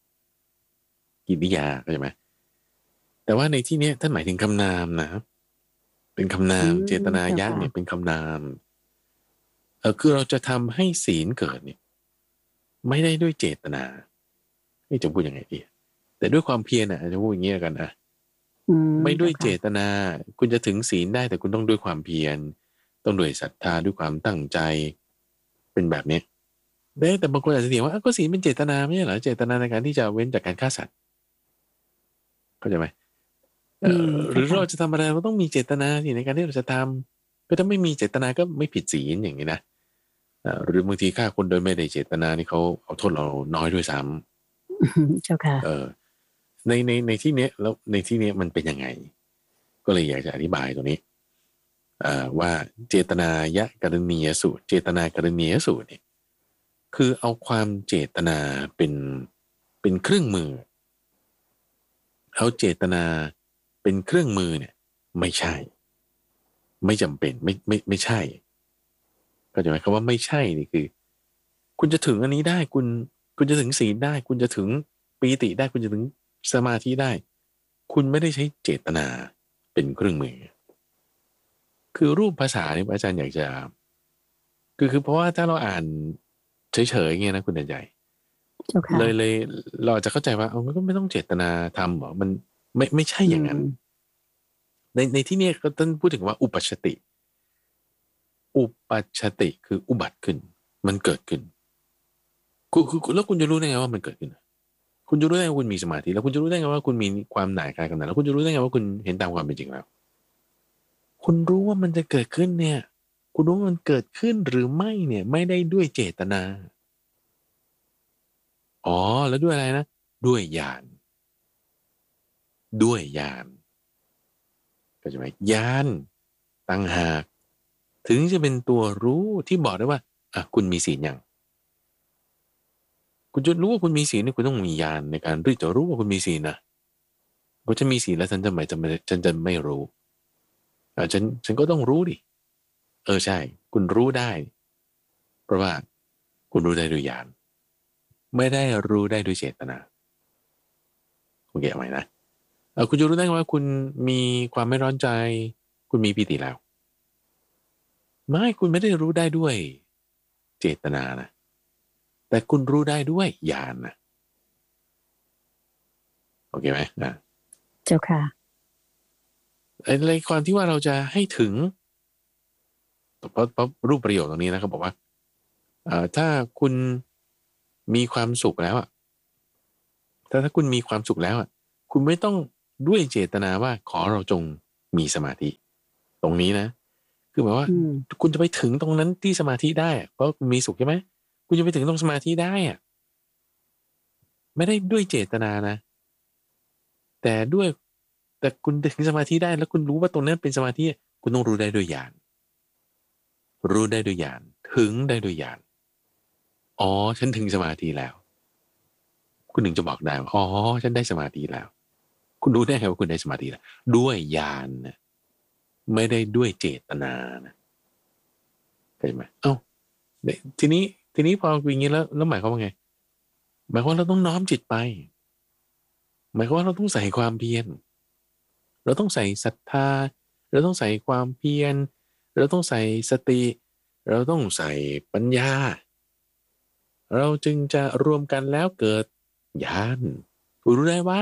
เข้าใจไหมแต่ว่าในที่นี้ท่านหมายถึงคำนามนะเป็นคำนามเจตนายะเนี่ยเป็นคำนามคือเราจะทำให้ศีลเกิดเนี่ยไม่ได้ด้วยเจตนาไม่จะพูดยังไงดีแต่ด้วยความเพียรนะจะพูดอย่างนี้กันนะไม่ด้วยเจตนาคุณจะถึงศีลได้แต่คุณต้องด้วยความเพียรต้องด้วยศรัทธาด้วยความตั้งใจเป็นแบบนี้แต่บางคนอาจจะเถียงว่าก็ศีลเป็นเจตนาไม่ใช่เหรอเจตนาในการที่จะเว้นจากการฆ่าสัตว์เข้าใจไหมหรือเราจะทำอะไรเราต้องมีเจตนาสิในการที่เราจะทำก็ถ้าไม่มีเจตนาก็ไม่ผิดศีลอย่างนี้นะหรือบางทีฆ่าคนโดยไม่ได้เจตนานี่เขาเอาโทษเราน้อยด้วยซ้ำเจ้าค่ะในที่นี้แล้วในที่นี้มันเป็นยังไงก็เลยอยากจะอธิบายตรงนี้ว่าเจตนายะกรณียสูตรเจตนากรณียสูตรเนี่ยคือเอาความเจตนาเป็นเครื่องมือเอาเจตนาเป็นเครื่องมือเนี่ยไม่ใช่ไม่จำเป็นไม่ใช่ก็จะหมายความว่าไม่ใช่นี่คือคุณจะถึงอันนี้ได้คุณจะถึงศีลได้คุณจะถึงปีติได้คุณจะถึงสมาธิได้คุณไม่ได้ใช้เจตนาเป็นเครื่องมือคือรูปภาษาเนี่ยอาจารย์อยากจะคือเพราะว่าถ้าเราอ่านเฉยๆเงี้ยนะคุณใหญ่เลยเราจะเข้าใจว่ามันก็ไม่ต้องเจตนาทำหรอมันไม่ใช่อย่างนั้นในที่นี้ก็ต้องพูดถึงว่าอุปัชชติคืออุบัติขึ้นมันเกิดขึ้นคุณแล้วคุณจะรู้ได้ไงว่ามันเกิดขึ้นคุณจะรู้ได้ไงว่าคุณมีสมาธิแล้วคุณจะรู้ได้ไงว่าคุณมีความหน่ายคลายกำหนัดแล้วคุณจะรู้ได้ไงว่าคุณเห็นตามความเป็นจริงแล้วคุณรู้ว่ามันจะเกิดขึ้นเนี่ยคุณรู้ว่ามันเกิดขึ้นหรือไม่เนี่ยไม่ได้ด้วยเจตนาแล้วด้วยอะไรนะด้วยญาณก็ใช่ไหมญาณต่างหากถึงจะเป็นตัวรู้ที่บอกได้ว่าคุณมีศีลอย่างคุณจะรู้ว่าคุณมีศีลเนี่ยคุณต้องมีญาณในการที่จะรู้ว่าคุณมีศีลนะว่าฉันมีศีลแล้วฉันจะไม่รู้ฉันก็ต้องรู้ดิใช่คุณรู้ได้เพราะว่าคุณรู้ได้ด้วยญาณไม่ได้รู้ได้ด้วยเจตนาคุณเก็ตไหมนะคุณจะรู้ได้ว่าคุณมีความไม่ร้อนใจคุณมีปีติแล้วไม่คุณไม่ได้รู้ได้ด้วยเจตนานะแต่คุณรู้ได้ด้วยญาณนะโอเคไหมเจ้าค่ะในความที่ว่าเราจะให้ถึงเพราะรูปประโยคตรงนี้นะเขาบอกว่าถ้าคุณมีความสุขแล้วถ้าคุณมีความสุขแล้วคุณไม่ต้องด้วยเจตนาว่าขอเราจงมีสมาธิตรงนี้นะคือหมายว่าคุณจะไปถึงตรงนั้นที่สมาธิได้เพราะคุณมีสุขใช่ไหมคุณจะไปถึงตรงสมาธิได้ไม่ได้ด้วยเจตนานะแต่คุณถึงสมาธิได้แล้วคุณรู้ว่าตรงนั้นเป็นสมาธิคุณต้องรู้ได้ด้วยญาณรู้ได้ด้วยญาณถึงได้ด้วยญาณฉันถึงสมาธิแล้วคุณถึงจะบอกได้ว่าฉันได้สมาธิแล้วคุณรู้ได้ไงว่าคุณได้สมาธิแล้วด้วยญาณนะไม่ได้ด้วยเจตนานะเข้าใจไหมทีนี้พออย่างนี้แล้วหมายความว่าไงหมายความว่าเราต้องน้อมจิตไปหมายความว่าเราต้องใส่ความเพียรเราต้องใส่ศรัทธาเราต้องใส่ความเพียรเราต้องใส่สติเราต้องใส่ปัญญาเราจึงจะรวมกันแล้วเกิดญาณรู้ได้ว่า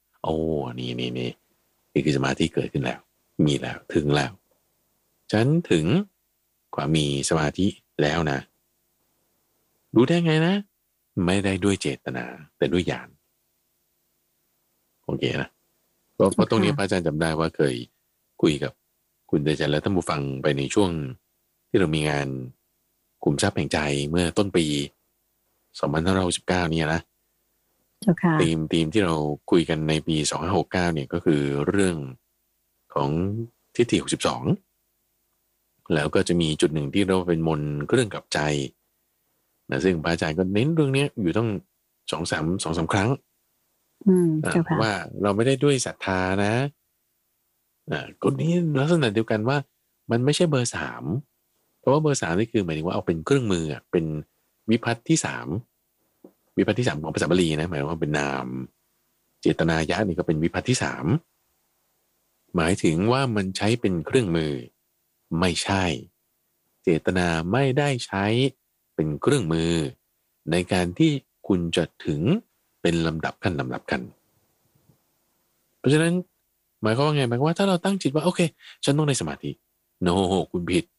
นี่คือสมาธิเกิดขึ้นแล้วมีแล้วถึงแล้วฉันถึงความมีสมาธิแล้วนะรู้ได้ไงนะไม่ได้ด้วยเจตนาแต่ด้วยญาณโอเคนะเพราะตรงนี้พระอาจารย์จำได้ว่าเคยคุยกับคุณเดชจันและท่านผู้ฟังไปในช่วงที่เรามีงานขุมทรัพย์แห่งใจเมื่อต้นปี2569เนี่ยนะธีมที่เราคุยกันในปี2569เนี่ยก็คือเรื่องของทิฏฐิ62แล้วก็จะมีจุดหนึ่งที่เราเป็นมนต์เรื่องกับใจนะซึ่งพระอาจารย์ก็เน้นเรื่องนี้อยู่ต้อง2-3ครั้งว่าเราไม่ได้ด้วยศรัทธานะก็นี้ลักษณะเดียวกันว่ามันไม่ใช่เบอร์3เพราะว่าเบอร์3นี่คือหมายถึงว่าเอาเป็นเครื่องมือเป็นวิภัตที่3วิภัตที่3ของภาษาบาลีนะหมายว่าเป็นนามเจตนายะนี่ก็เป็นวิภัตที่3หมายถึงว่ามันใช้เป็นเครื่องมือไม่ใช่เจตนาไม่ได้ใช้เป็นเครื่องมือในการที่คุณจะถึงเป็นลำดับกันเพราะฉะนั้นหมายความว่าไงหมายความว่าถ้าเราตั้งจิตว่าโอเคฉันต้องในสมาธิโนคุณผิด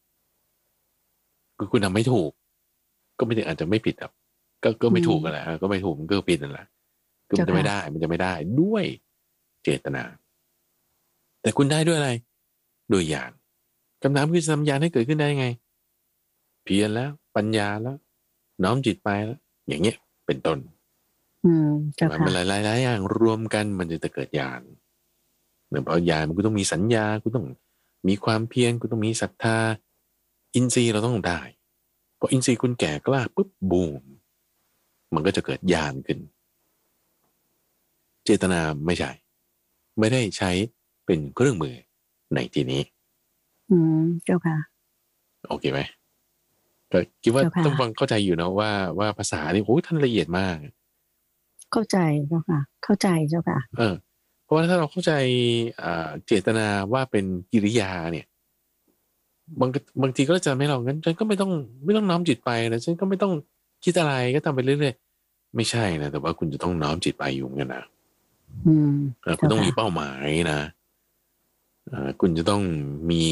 คือคุณทำไม่ถูกก็ไม่ถึงอาจจะไม่ผิดครับก็ไม่ถูกกันแหละก็ไม่ถูกมันก็ผิดนั่นแหละคือมันจะไม่ได้ด้วยเจตนาแต่คุณได้ด้วยอะไรด้วยญาณคำถามคือทำญาณให้เกิดขึ้นได้ยังไงเพียรแล้วปัญญาแล้วน้อมจิตไปแล้วอย่างเงี้ยเป็นต้นมันหลายอย่างรวมกันมันจะเกิดญาณเพราะญาณมันก็ต้องมีสัญญาคุณต้องมีความเพียรคุณต้องมีศรัทธาอินทรีย์เราต้องได้พออินทรีย์คุณแก่กล้าปุ๊บบูมมันก็จะเกิดญาณขึ้นเจตนาไม่ใช่ไม่ได้ใช้เป็นเครื่องมือในที่นี้เจ้าค่ะโอเคไหมก็คิดว่าต้องฟังเข้าใจอยู่นะว่าภาษานี่โอ้ท่านละเอียดมากเข้าใจเจ้าค่ะเข้าใจเจ้าค่ะเพราะว่าถ้าเราเข้าใจเจตนาว่าเป็นกิริยาเนี่ยบางทีก็จะไม่เรางั้นฉันก็ไม่ต้องน้อมจิตไปนะฉันก็ไม่ต้องคิดอะไรก็ทำไปเรื่อยๆไม่ใช่นะแต่ว่าคุณจะต้องน้อมจิตไปอยู่กันนะคุณต้องมีเป้าหมายนะคุณจะต้องมี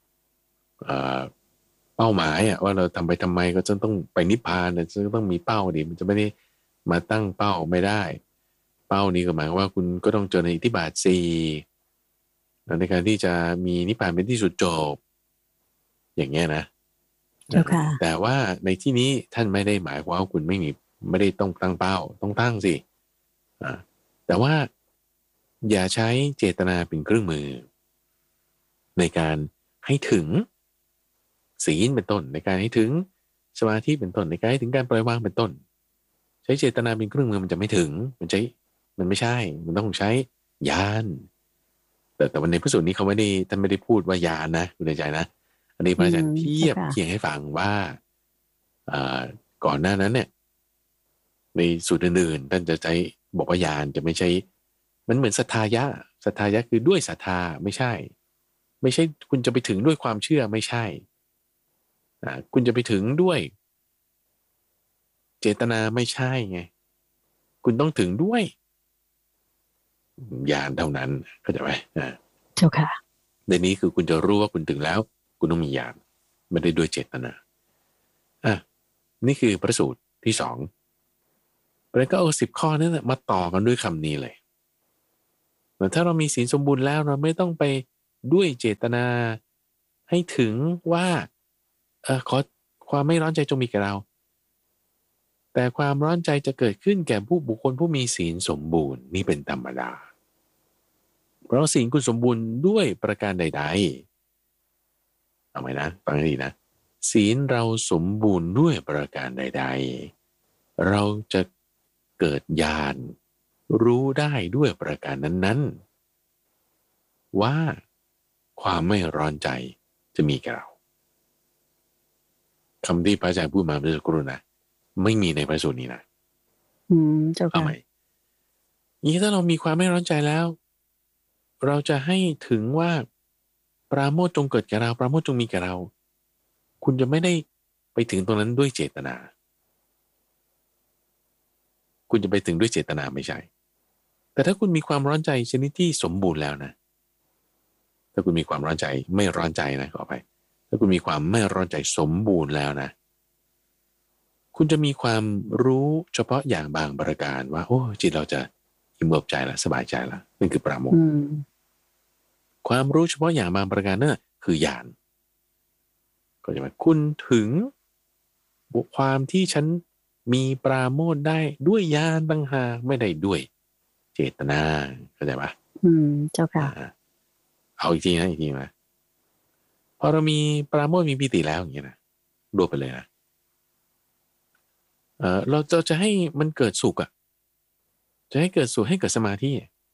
เป้าหมายว่าเราทำไปทำไมก็จะต้องไปนิพพานนะจะต้องมีเป้าดิมันจะไม่ได้มาตั้งเป้าไม่ได้เป้านี้ก็หมายว่าคุณก็ต้องเจอในอิทธิบาท4ในการที่จะมีนิพพานเป็นที่สุดจบอย่างเงี้ยนะแต่ว่าในที่นี้ท่านไม่ได้หมายว่าคุณไม่ได้ต้องตั้งเป้าต้องตั้งสิแต่ว่าอย่าใช้เจตนาเป็นเครื่องมือในการให้ถึงศีลเป็นต้นในการให้ถึงสมาธิเป็นต้นในการให้ถึงการปล่อยวางเป็นต้นใช้เจตนาเป็นเครื่องมือมันจะไม่ถึงมันไม่ใช่มันต้องใช้ญาณแต่วันในพระสูตรนี้เขาท่านไม่ได้พูดว่าญาณนะคุณใจนะอันนี้พระอาจารย์เทียบเคียงให้ฟังว่าก่อนหน้านั้นเนี่ยในสูตรอื่นๆท่านจะใช้บอกว่าญาณจะไม่ใช่มันเหมือนศรัทธายะคือด้วยศรัทธาไม่ใช่คุณจะไปถึงด้วยความเชื่อไม่ใช่คุณจะไปถึงด้วยเจตนาไม่ใช่ไงคุณต้องถึงด้วยญาณเท่านั้นเข้าใจไหมเจ้าค่ะในนี้คือคุณจะรู้ว่าคุณถึงแล้วคุณต้องมีญาณไม่ได้ด้วยเจตนานี่คือพระสูตรที่สองแล้วก็เอา10 ข้อนั้นมาต่อกันด้วยคำนี้เลยถ้าเรามีศีลสมบูรณ์แล้วเราไม่ต้องไปด้วยเจตนาให้ถึงว่าขอความไม่ร้อนใจจงมีแก่เราแต่ความร้อนใจจะเกิดขึ้นแก่บุคคลผู้มีศีลสมบูรณ์นี่เป็นธรรมดาเพราะศีลคุณสมบูรณ์ด้วยประการใดๆเอาไหมนะฟังให้ดีนะศีลเราสมบูรณ์ด้วยประการใดๆเราจะเกิดญาณรู้ได้ด้วยประการนั้นๆว่าความไม่ร้อนใจจะมีแก่เราคำที่พระอาจารย์พูดมาเมื่อสักครู่นะไม่มีในพระสูตรนี้นะเจ้าค่ะเอาไหมนี่ถ้าเรามีความไม่ร้อนใจแล้วเราจะให้ถึงว่าปราโมทย์จงเกิดแก่เราปราโมทย์จงมีแก่เราคุณจะไม่ได้ไปถึงตรงนั้นด้วยเจตนาคุณจะไปถึงด้วยเจตนาไม่ใช่แต่ถ้าคุณมีความร้อนใจชนิดที่สมบูรณ์แล้วนะถ้าคุณมีความร้อนใจไม่ร้อนใจนะขอไปถ้าคุณมีความไม่ร้อนใจสมบูรณ์แล้วนะคุณจะมีความรู้เฉพาะอย่างบางประการว่าโอ้จิตเราจะอิ่มเอิบใจละสบายใจละนั่นคือปราโมทย์ความรู้เฉพาะอย่างบางประการนั่นคือญาณก็จะหมายคุณถึงความที่ฉันมีปราโมทย์ได้ด้วยญาณต่างหากไม่ได้ด้วยเจตนาเข้าใจปะเจ้าค่ะเอาอีกทีนะพอเรามีปราโมทย์มีปิติแล้วอย่างเงี้ยนะรวบไปเลยนะเราจะให้มันเกิดสุขจะให้เกิดสุขให้เกิดสมาธิ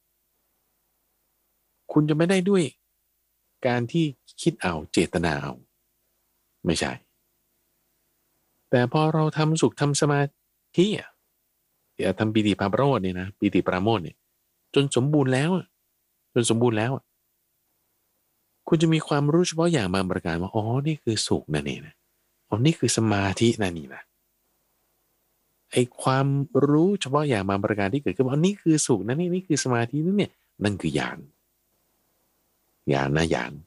คุณจะไม่ได้ด้วยการที่คิดเอาเจตนาเอาไม่ใช่แต่พอเราทำสุขทำสมาธิทำปิติปราโมทย์เนี่ยนะปิติปราโมทย์เนี่ยจนสมบูรณ์แล้วคุณจะมีความรู้เฉพาะอย่างบางประการว่าอ๋อนี่คือสุขนั่นเองนะอ๋อนี่คือสมาธินั่นนี่นะไอ้ความรู้เฉพาะอย่างบางประการที่เกิดขึ้นว่านี่คือสุขนะนี่คือสมาธินั่นเนี่ยนั่นคือญาณญาณ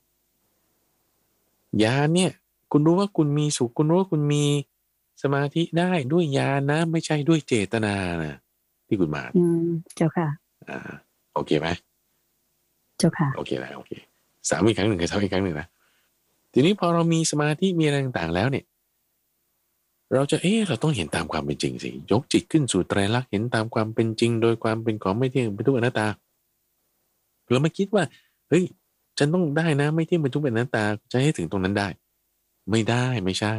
เนี่ยคุณรู้ว่าคุณมีสุขคุณรู้ว่าคุณมีสมาธิได้ด้วยญาณนะไม่ใช่ด้วยเจตนานะที่คุณมาเจ้าค่ะโอเคไหมเจ้าค่ะโอเคแล้วโอเคสามอีกครั้งหนึ่งอีกครั้งหนึ่งนะทีนี้พอเรามีสมาธิมีอะไรต่างๆแล้วเนี่ยเราจะเราต้องเห็นตามความเป็นจริงสิยกจิตขึ้นสู่ไตรลักษณ์เห็นตามความเป็นจริงโดยความเป็นของไม่เที่ยงเป็นทุกข์อนัตตาเราไม่คิดว่าเฮ้ยฉันต้องได้นะไม่เที่ยงเป็นทุกข์เป็นอนัตตาจะให้ถึงตรงนั้นได้ไม่ได้ไม่ใช่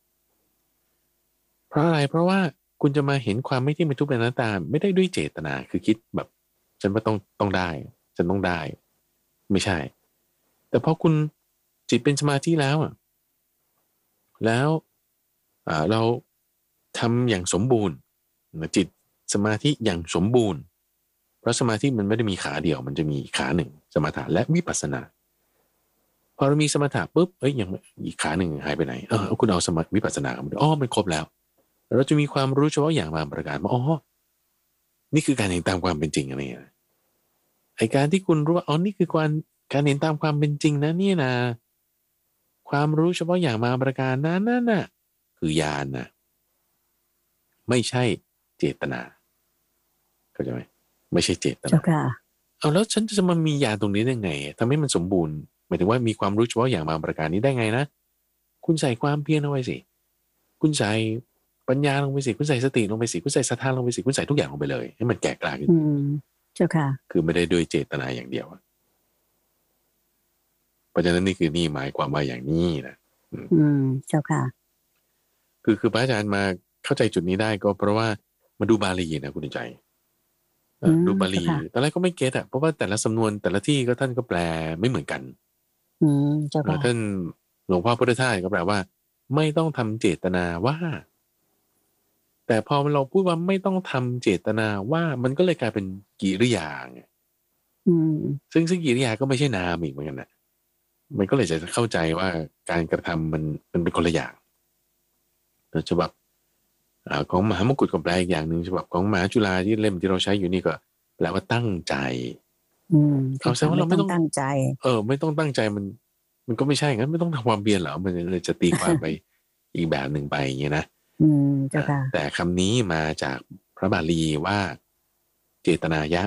เพราะอะไรเพราะว่าคุณจะมาเห็นความไม่เที่ยงเป็นทุกข์เป็นอนัตตาไม่ได้ด้วยเจตนาคือคิดแบบฉันว่าต้องได้ฉันต้องได้ไม่ใช่แต่พอคุณจิตเป็นสมาธิแล้วแล้วเราทำอย่างสมบูรณ์จิตสมาธิอย่างสมบูรณ์เพราะสมาธิมันไม่ได้มีขาเดียวมันจะมีขาหนึ่งสมถะและวิปัสสนาพอเรามีสมถะปุ๊บยังอีกขาหนึ่งหายไปไหนคุณเอาวิปัสสนามันมันครบแล้วเราจะมีความรู้เฉพาะอย่างบางประการว่านี่คือการเห็นตามความเป็นจริงอะไรอย่างเงี้ยไอการที่คุณรู้ว่านี่คือการเห็นตามความเป็นจริงนะเนี่ยนะความรู้เฉพาะอย่างบางประการนั้นน่ะคือญาณนะไม่ใช่เจตนาเข้าใจไหมไม่ใช่เจตนาแล้วฉันจะมามีญาณตรงนี้ได้ไงทำให้มันสมบูรณ์หมายถึงว่ามีความรู้เฉพาะอย่างบางประการนี้ได้ไงนะคุณใส่ความเพียรเอาไว้สิคุณใส่ปัญญาลงไปสิคุณใส่สติลงไปสิคุณใส่ศรัทธาลงไปสิคุณใส่ทุกอย่างลงไปเลยให้มันแก่กล้าขึ้นเจ้าค่ะคือไม่ได้ด้วยเจตนาอย่างเดียวเพราะฉะนั้นนี่หมายความว่าอย่างนี้นะเจ้าค่ะคือพระอาจารย์มาเข้าใจจุดนี้ได้ก็เพราะว่ามาดูบาลีนะคุณใจดูบาลีตอนแรกก็ไม่เก็ตเพราะว่าแต่ละสำนวนแต่ละที่ก็ท่านก็แปลไม่เหมือนกันเจ้าค่ะท่านหลวงพ่อพุทธทาสก็แปลว่าไม่ต้องทำเจตนาว่าแต่พอเราพูดว่าไม่ต้องทำเจตนาว่ามันก็เลยกลายเป็นกิริยาไงซึ่งกิริยาก็ไม่ใช่นามอีกเหมือนกันนะมันก็เลยจะเข้าใจว่าการกระทำมันเป็นคนละอย่างฉบับของมหามกุฏก็แปลอีกอย่างหนึ่งฉบับของมหาจุฬาที่เล่มที่เราใช้อยู่นี่ก็แปลว่าตั้งใจเขาแสดงว่าเราไม่ต้องตั้งใจไม่ต้องตั้งใจมันก็ไม่ใช่งั้นไม่ต้องทำความเพียรเหรอมันเลยจะตีความไปอีกแบบหนึ่งไปอย่างเงี้ยนะแต่คำนี้มาจากพระบาลีว่าเจตนายะ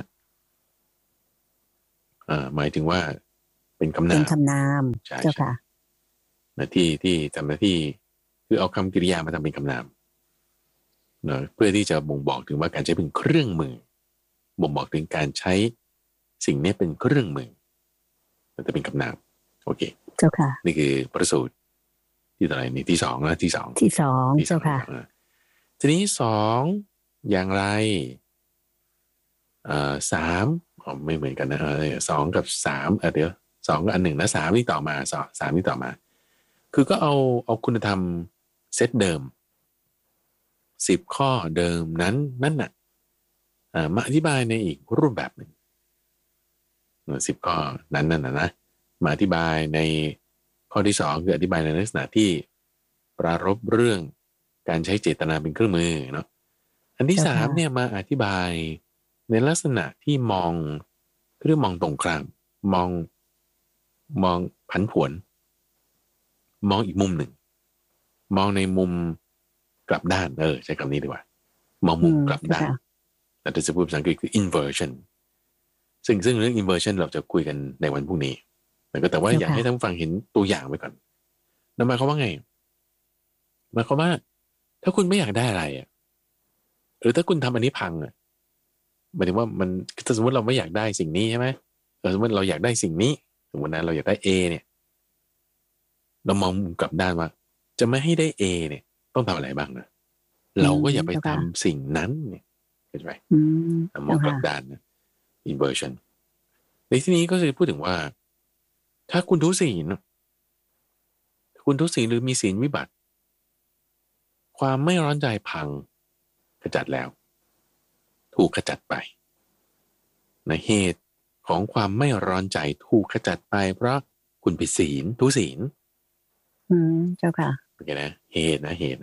หมายถึงว่าเป็นคำนามใช่ค่ะหน้าที่ทำหน้าที่คือเอาคำกริยามาทำเป็นคำนามเนาะเพื่อที่จะบ่งบอกถึงว่าการใช้เป็นเครื่องมือบ่งบอกถึงการใช้สิ่งนี้เป็นเครื่องมือมันจะเป็นคำนามโอเคเจ้าค่ะนี่คือประสูตรที่อะไรนี่ที่สองนะที่สองเจ้าค่ะทีนี้สองอย่างไรสามไม่เหมือนกันนะสองกับสามเดี๋ยวสองกับอันหนึ่งนะสามนี่ต่อมาสามนี่ต่อมาคือก็เอาคุณธรรมเซตเดิม10 ข้อเดิมนั่นน่ะมาอธิบายในอีกรูปแบบหนึ่ง10 ข้อนั้นนะมาอธิบายในข้อที่2คืออธิบายในลักษณะที่ปรารภเรื่องการใช้เจตนาเป็นเครื่องมือเนาะอันที่3เนี่ยมาอธิบายในลักษณะที่มองตรงข้ามมองผันผวนมองอีกมุมหนึ่งมองในมุมกลับด้านใช้คำนี้ดีกว่ามองมุมกลับด้านแต่จะพูดภาษาอังกฤษคือ inversion ซึ่งเรื่อง inversion เราจะคุยกันในวันพรุ่งนี้แต่ว่าอยากให้ท่านฟังเห็นตัวอย่างไปก่อนนั่นหมายความว่าไงหมายความว่าถ้าคุณไม่อยากได้อะไรหรือถ้าคุณทำอันนี้พังหมายถึงว่ามันถ้าสมมติเราไม่อยากได้สิ่งนี้ใช่ไหมสมมติเราอยากได้สิ่งนี้สมมตินะเราอยากได้ A เนี่ยเรามองมุมกลับด้านว่าจะไม่ให้ได้ A เนี่ยต้องทำอะไรบ้างนะเราก็อย่าไปทำสิ่งนั้นเนี่ยเข้าใจไหมมองกลับด้านนะ inversion ในที่นี้ก็จะพูดถึงว่าถ้าคุณทุศีลหรือมีศีลวิบัติความไม่ร้อนใจพังขจัดแล้วถูกขจัดไปในเหตุของความไม่ร้อนใจถูกขจัดไปเพราะคุณผิดศีลทุศีลเจ้าค่ะโอเคนะเหตุนะเห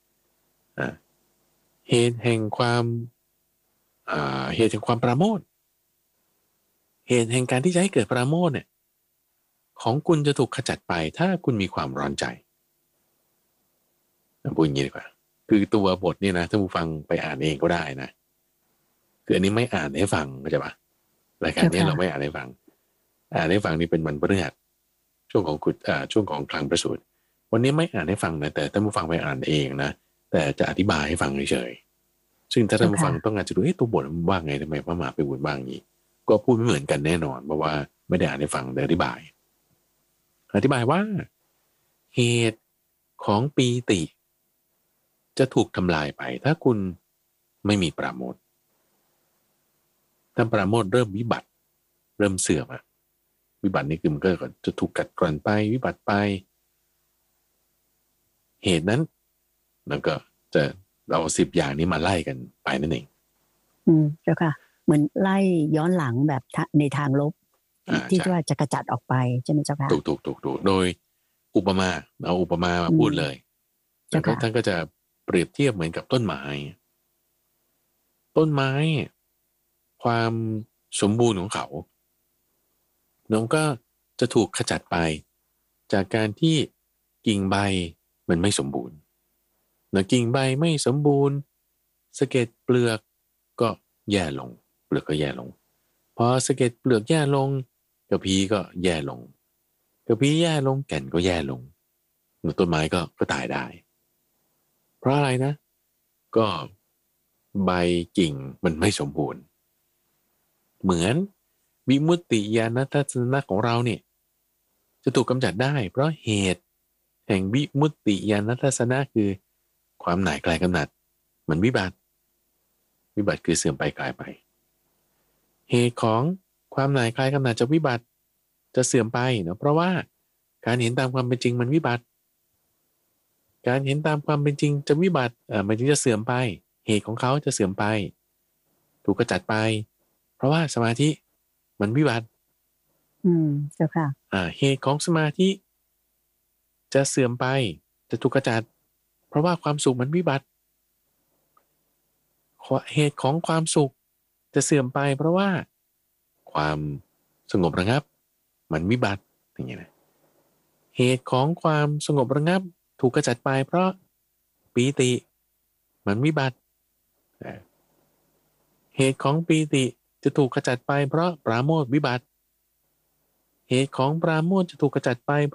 ตุแห่งความเหตุแห่งความปราโมทย์เหตุแห่งการที่จะให้เกิดปราโมทย์เนี่ยของคุณจะถูกขจัดไปถ้าคุณมีความร้อนใจพูดอย่างนี้ดีกว่าคือตัวบทเนี่ยนะถ้าผู้ฟังไปอ่านเองก็ได้นะคืออันนี้ไม่อ่านให้ฟังเข้าใจปะรายการนี้เราไม่อ่านให้ฟังนี่เป็นวันพฤหัสช่วงของคลังประสูติวันนี้ไม่อ่านให้ฟังนะแต่ท่านผู้ฟังไปอ่านเองนะแต่จะอธิบายให้ฟังเฉยๆซึ่งถ้าท่านผู้ฟังต้องการจะดูตัวบทมันว่าไงทำไมพระมหาไปบุญบ้างนี้ก็พูดไม่เหมือนกันแน่นอนเพราะว่าไม่ได้อ่านให้ฟังแต่อธิบายว่าเหตุของปีติจะถูกทำลายไปถ้าคุณไม่มีปราโมทย์ถ้าปราโมทย์เริ่มวิบัติเริ่มเสื่อมวิบัตินี่คือมันก็จะถูกกัดกร่อนไปวิบัติไปเหตุนั้นแล้วก็จะเอา10 อย่างนี้มาไล่กันไปนั่นเองเจ้าค่ะเหมือนไล่ย้อนหลังแบบในทางลบที่ว่าจะกระจัดออกไปใช่ไหมเจ้าค่ะถูกโดยอุปมาเอาอุปมาพูดเลยแล้วก็ท่านก็จะเปรียบเทียบเหมือนกับต้นไม้ความสมบูรณ์ของเขาน้องก็จะถูกขจัดไปจากการที่กิ่งใบมันไม่สมบูรณ์กิ่งใบไม่สมบูรณ์สะเก็ดเปลือกก็แย่ลงเปลือกก็แย่ลงพอสะเก็ดเปลือกแย่ลงกระพี้ก็แย่ลงกระพี้แย่ลงแก่นก็แย่ลงต้นไม้ก็ตายได้เพราะอะไรนะก็ใบกิ่งมันไม่สมบูรณ์เหมือนวิมุตติญาณทัศนะของเราเนี่ยจะถูกกำจัดได้เพราะเหตุแห่งวิมุตติญาณทัศนะคือความหน่ายคลายกำหนัดมันวิบัติคือเสื่อมไปคลายไปเหตุของความหน่ายคลายกำหนัดจะวิบัติจะเสื่อมไปเนาะเพราะว่าการเห็นตามความเป็นจริงมันวิบัติการเห็นตามความเป็นจริงจะวิบัติมันจึงจะเสื่อมไปเหตุของเขาจะเสื่อมไปถูกกระจัดไปเพราะว่าสมาธิมันวิบัติเจ้าค่ะเหตุของสมาธิจะเสื่อมไปจะถูกกระจัดเพราะว่าความสุขมันวิบัติเหตุของความสุขจะเสื่อมไปเพราะว่าความสงบระงับมันวิบัติอย่างเงี้ยนะเหตุของความสงบระงับถูกกระจัดไปเพราะปีติมันวิบัติเหตุของปีติจะถูกกระจัดไปเพราะปราโมทย์วิบัติเหตุของปราโมทย์จะถูกกระจัดไปเพราะ